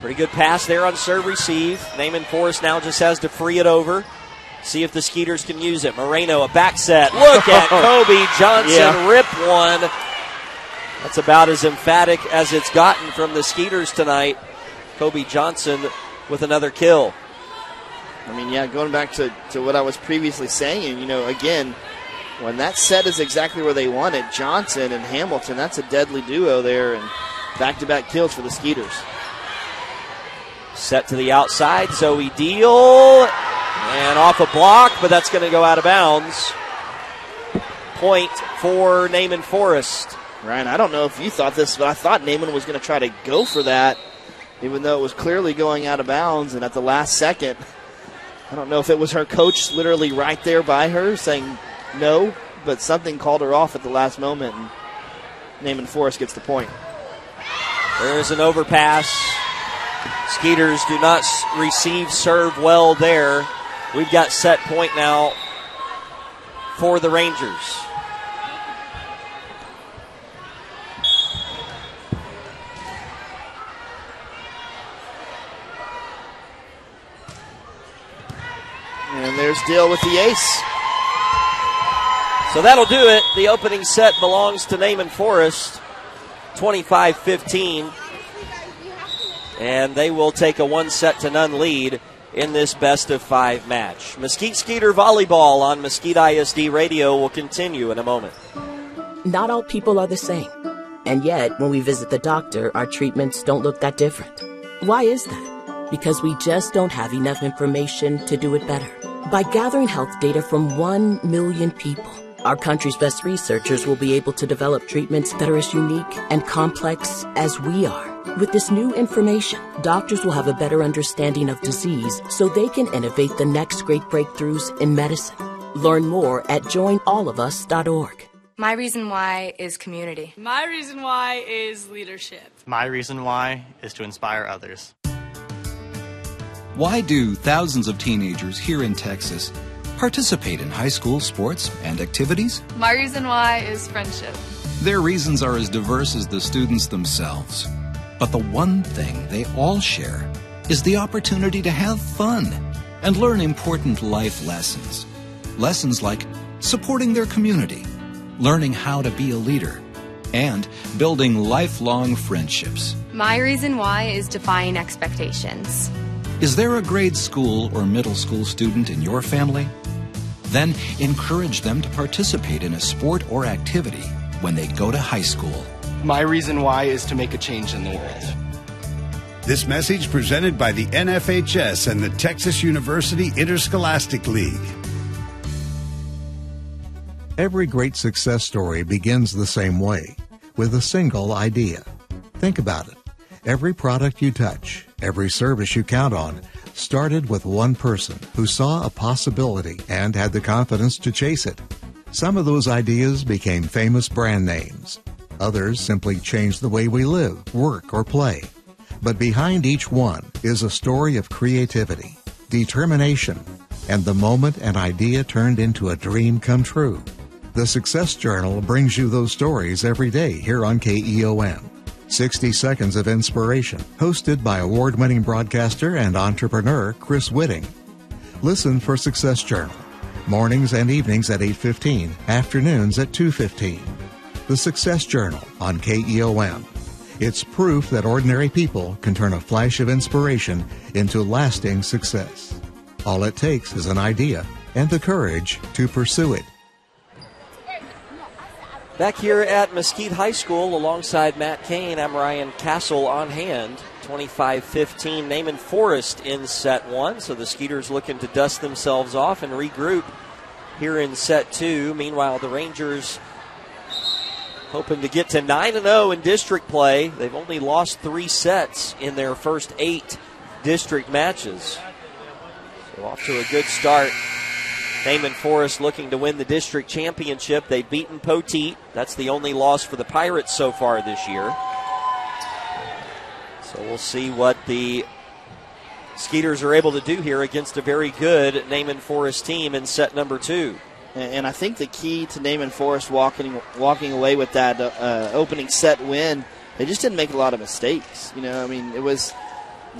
Pretty good pass there on serve receive. Naaman Forrest now just has to free it over. See if the Skeeters can use it. Moreno, a back set. Look at Kobe Johnson rip one. That's about as emphatic as it's gotten from the Skeeters tonight. Kobe Johnson with another kill. I mean, going back to what I was previously saying, again, when that set is exactly where they want it, Johnson and Hamilton, that's a deadly duo there, and back-to-back kills for the Skeeters. Set to the outside, Zoe Deal, and off a block, but that's going to go out of bounds. Point for Naaman Forrest. Ryan, I don't know if you thought this, but I thought Naaman was going to try to go for that, even though it was clearly going out of bounds, and at the last second, I don't know if it was her coach literally right there by her saying no, but something called her off at the last moment, and Naaman Forrest gets the point. There's an overpass. Skeeters do not receive serve well there. We've got set point now for the Rangers. And there's Deal with the ace. So that'll do it. The opening set belongs to Naaman Forrest, 25-15. And they will take a 1-0 lead in this best-of-5 match. Mesquite Skeeter volleyball on Mesquite ISD Radio will continue in a moment. Not all people are the same. And yet, when we visit the doctor, our treatments don't look that different. Why is that? Because we just don't have enough information to do it better. By gathering health data from 1 million people, our country's best researchers will be able to develop treatments that are as unique and complex as we are. With this new information, doctors will have a better understanding of disease so they can innovate the next great breakthroughs in medicine. Learn more at joinallofus.org. My reason why is community. My reason why is leadership. My reason why is to inspire others. Why do thousands of teenagers here in Texas participate in high school sports and activities? My reason why is friendship. Their reasons are as diverse as the students themselves. But the one thing they all share is the opportunity to have fun and learn important life lessons. Lessons like supporting their community, learning how to be a leader, and building lifelong friendships. My reason why is defying expectations. Is there a grade school or middle school student in your family? Then encourage them to participate in a sport or activity when they go to high school. My reason why is to make a change in the world. This message presented by the NFHS and the Texas University Interscholastic League. Every great success story begins the same way, with a single idea. Think about it. Every product you touch, every service you count on, started with one person who saw a possibility and had the confidence to chase it. Some of those ideas became famous brand names. Others simply changed the way we live, work, or play. But behind each one is a story of creativity, determination, and the moment an idea turned into a dream come true. The Success Journal brings you those stories every day here on KEOM. 60 Seconds of Inspiration, hosted by award-winning broadcaster and entrepreneur Chris Whitting. Listen for Success Journal, mornings and evenings at 8:15, afternoons at 2:15. The Success Journal on KEOM. It's proof that ordinary people can turn a flash of inspiration into lasting success. All it takes is an idea and the courage to pursue it. Back here at Mesquite High School alongside Matt Kane, I'm Ryan Castle on hand. 25-15, Naaman Forrest in set one. So the Skeeters looking to dust themselves off and regroup here in set two. Meanwhile, the Rangers hoping to get to 9-0 in district play. They've only lost 3 sets in their first 8 district matches. So off to a good start. Naaman Forrest looking to win the district championship. They've beaten Poteet. That's the only loss for the Pirates so far this year. So we'll see what the Skeeters are able to do here against a very good Naaman Forrest team in set number 2. And I think the key to Naaman Forrest walking away with that opening set win, they just didn't make a lot of mistakes. It was